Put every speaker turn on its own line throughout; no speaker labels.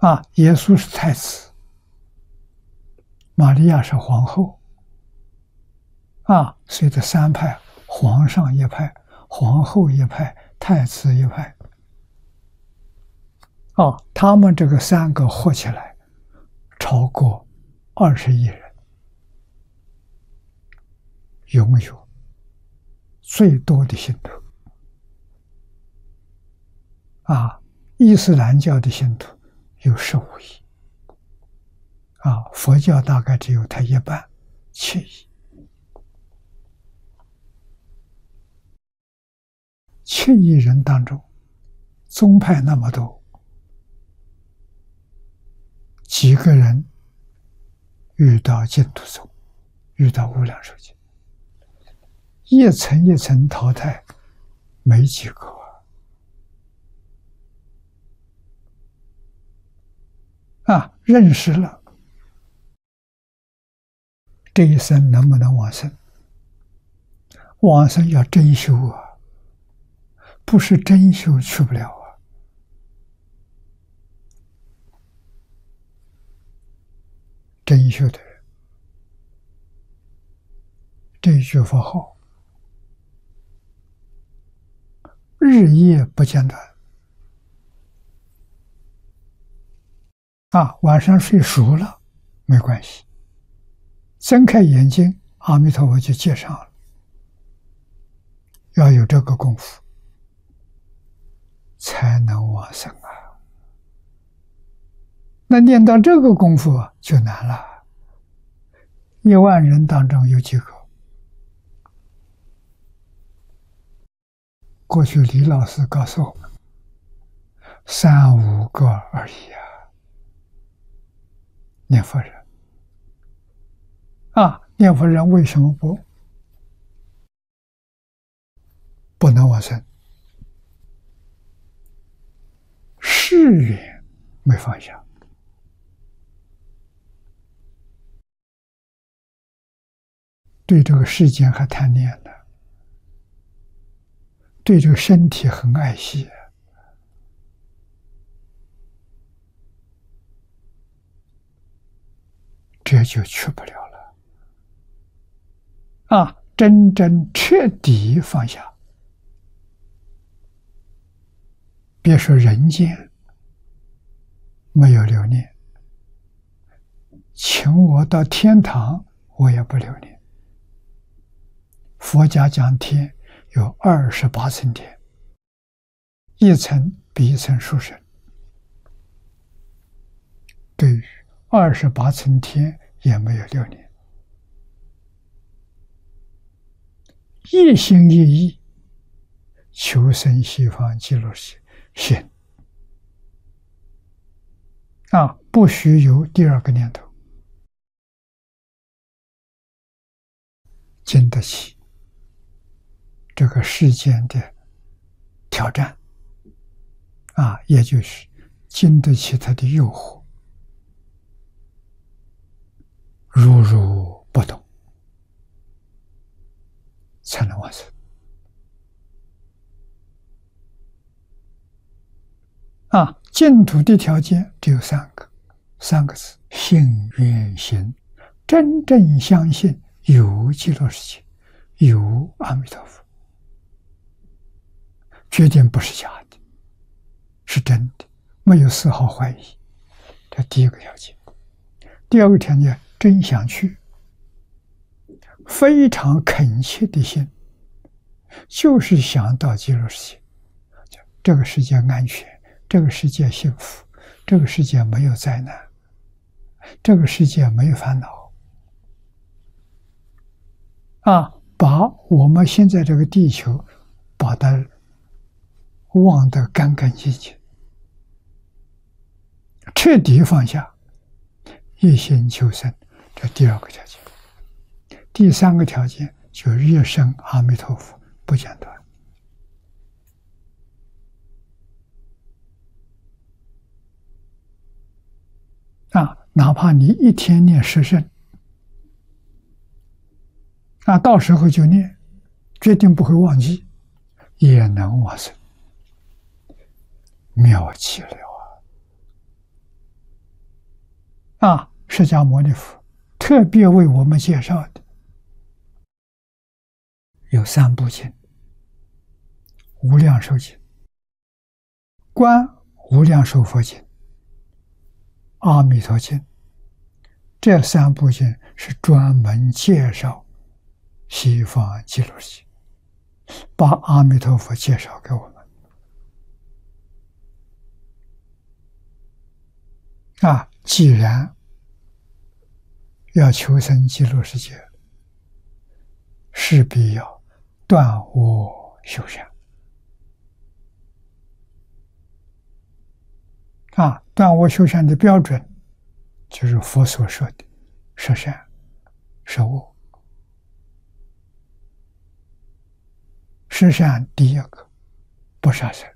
耶稣是太子，玛利亚是皇后，所以这三派，皇上一派，皇后一派，太子一派，他们这个三个合起来超过20亿人，拥有最多的信徒。伊斯兰教的信徒有15亿，佛教大概只有它一半，7亿。7亿人当中，宗派那么多，几个人遇到净土宗，遇到无量寿经，一层一层淘汰，没几个。认识了，这一生能不能往生？往生要真修不是真修去不了真修的人，这一句佛号，日夜不间断。晚上睡熟了没关系，睁开眼睛，阿弥陀佛就接上了。要有这个功夫，才能往生那念到这个功夫就难了。1万人当中有几个？过去李老师告诉我们，3、5个而已念佛人念佛人为什么不能往生？誓愿没放下，对这个世间还贪念呢，对这个身体很爱惜，这就去不了了。真正彻底放下，别说人间没有留恋，请我到天堂我也不留恋。佛家讲天有28层天，一层比一层殊胜，对于28层天也没有留恋，一心一意求生西方极乐世界行不许有第二个念头，经得起这个世间的挑战也就是经得起它的诱惑，如不动，才能完成。净土的条件只有3个字：信愿行。真正相信有极乐世界，有阿弥陀佛，决定不是假的，是真的，没有丝毫怀疑。这第一个条件。第二个条件，真想去，非常恳切的心，就是想到极乐世界，这个世界安全，这个世界幸福，这个世界没有灾难，这个世界没有烦恼把我们现在这个地球把它忘得干干净净，彻底放下，一心求生，这第二个条件。第3个条件就日生阿弥陀佛不间断哪怕你一天念10声到时候就念，决定不会忘记，也能往生，妙极了释迦牟尼佛特别为我们介绍的有三部经：无量寿经、观无量寿佛经、阿弥陀经。这三部经是专门介绍西方极乐世界，把阿弥陀佛介绍给我们。既然要求生极乐世界，势必要断恶修善。断恶修善的标准，就是佛所说的摄善、摄恶。摄善第一个，不杀生，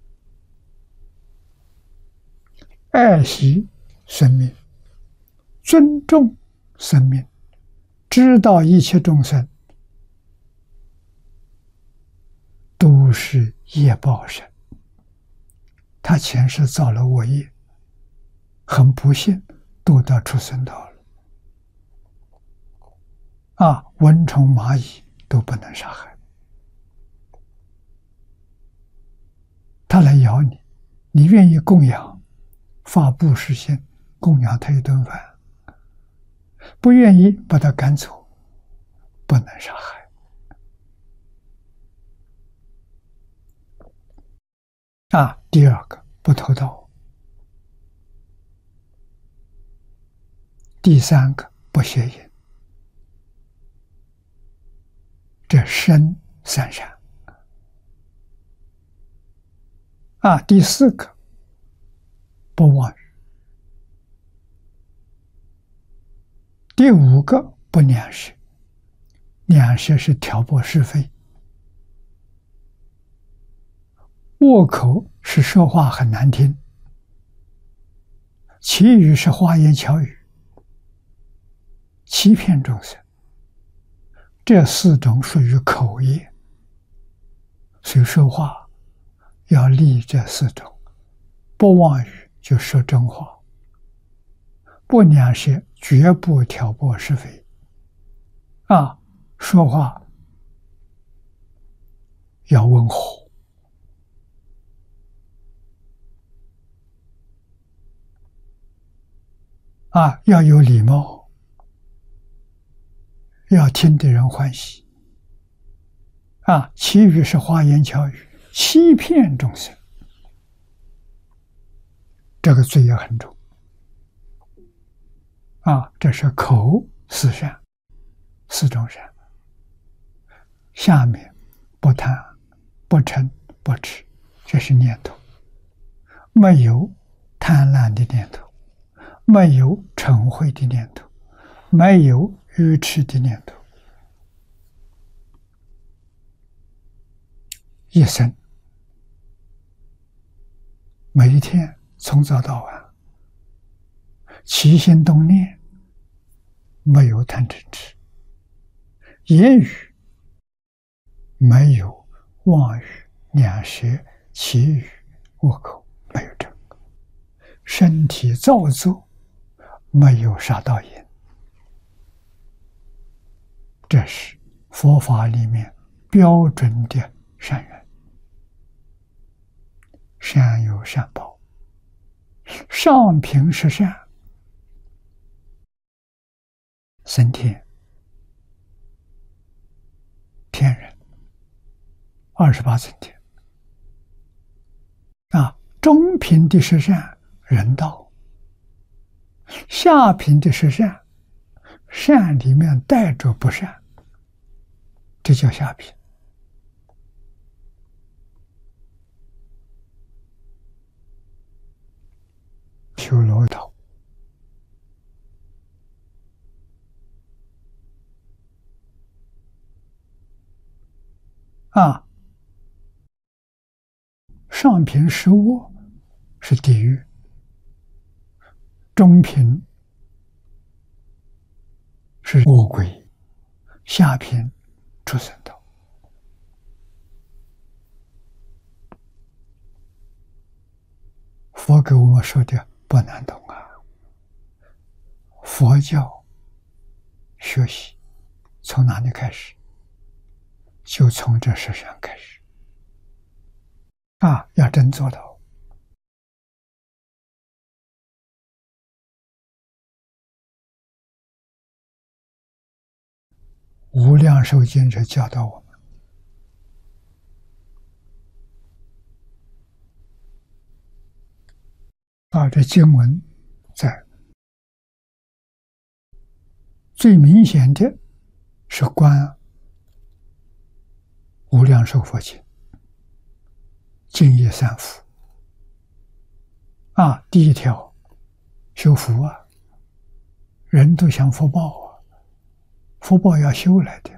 爱惜生命，尊重生命，知道一切众生都是业报身，他前世造了恶业，很不幸堕到畜生道了。蚊虫蚂蚁都不能杀害，他来咬你，你愿意供养，发布施心供养他一顿饭，不愿意把他赶走，不能杀害。第二个，不偷盗。第三个，不邪淫。这身三善。第四个，不妄语。第五个，不两舌。两舌是挑拨是非，恶口是说话很难听，绮语是花言巧语，欺骗众生。这四种属于口业，所以说话要立这四种。不妄语就说真话，不两舌绝不挑拨是非。说话要温和，要有礼貌，要听得人欢喜。其余是花言巧语，欺骗众生，这个罪也很重。这是口四善，四种善。下面不贪、不嗔、不痴，这是念头，没有贪婪的念头，没有嗔恚的念头，没有愚痴的念头。一生每一天从早到晚，起心动念没有贪嗔痴，言语没有妄语、两舌、绮语、恶口，没有这个。身体造作没有杀盗淫，这是佛法里面标准的善人。善有善报，上品是善，升天，天人28层天。中品的是善，人道；下品的是善，善里面带着不善，这叫下品。修罗道，上品是恶，是地狱；中品是恶鬼；下品畜生道。佛给我们说的不难懂佛教学习从哪里开始？就从这10善开始。要真做到，无量寿经是教导我们。这经文在最明显的是观无量寿佛经，净业三福。第一条，修福人都想福报福报要修来的，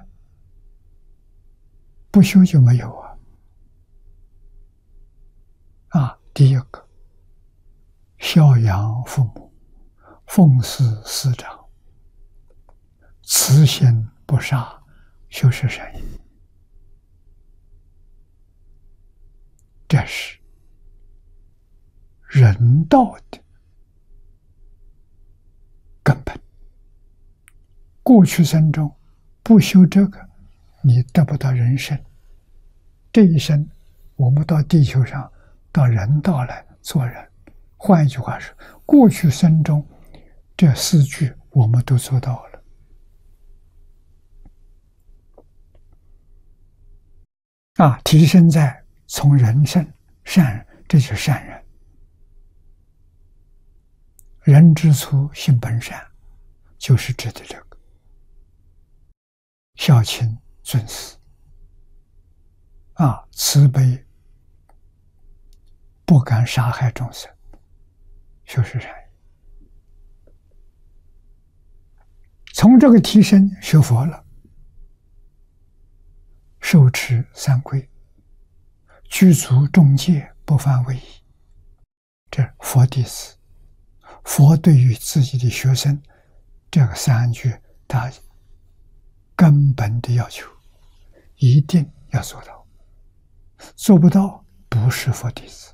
不修就没有第一个，孝养父母，奉事师长，慈心不杀，修持善业。这是人道的根本。过去生中不修这个，你得不到人生。这一生，我们到地球上，到人道来做人。换一句话说，过去生中这4句我们都做到了。提升在从人生善人，这就是善人。人之初性本善，就是指的这个孝亲尊师慈悲，不敢杀害众生，就是善人。从这个提升学佛了，受持三规，具足众戒，不犯违仪。这佛弟子，佛对于自己的学生，这个3句他根本的要求，一定要做到。做不到，不是佛弟子。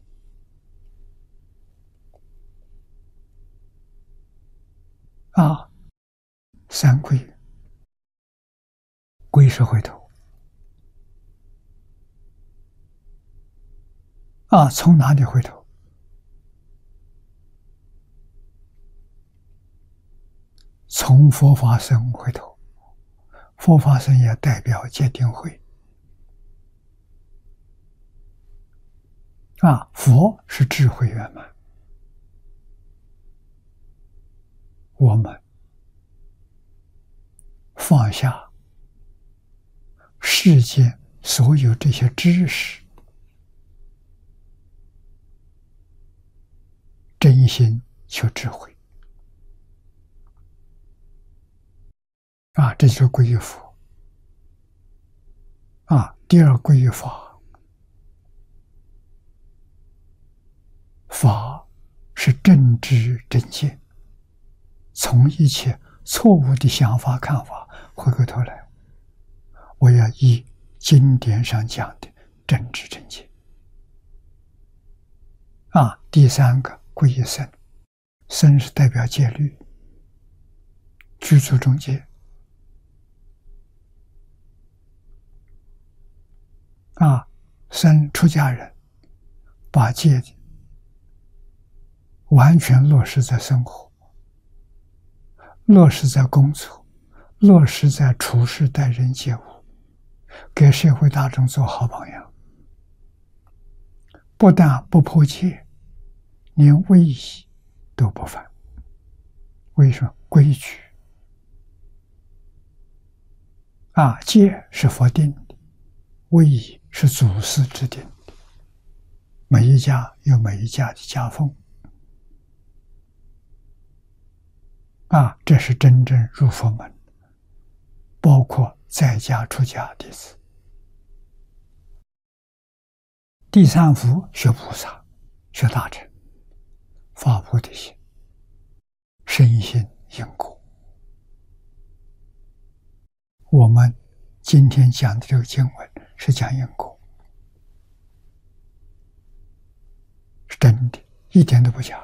三规，规是回头。从哪里回头？从佛法僧回头。佛法僧也代表戒定慧。佛是智慧圆满，我们放下世间所有这些知识，真心求智慧。这就是皈依佛。第二皈依法，法是正知正见，从一切错误的想法看法回过头来，我要依经典上讲的正知正见。第三个皈依僧，僧是代表戒律，居住中戒。僧出家人把戒完全落实在生活，落实在工作，落实在处事待人接物，给社会大众做好榜样。不但不破戒，连威仪都不犯。为什么？规矩。戒是佛定的，威仪是祖师制定的，每一家有每一家的家风。这是真正入佛门，包括在家出家弟子。第三福，学菩萨，学大乘，发菩提心，深信因果。我们今天讲的这个经文是讲因果，是真的，一点都不假。